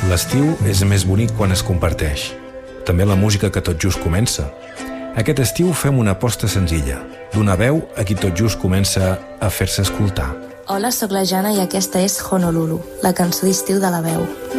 L'estiu és més bonic quan es comparteix. També la música que tot just comença. Aquest estiu fem una aposta senzilla. Donar veu a qui tot just comença a fer-se escoltar. Hola, sóc la Jana i aquesta és Honolulu, la cançó d'estiu de La Veu.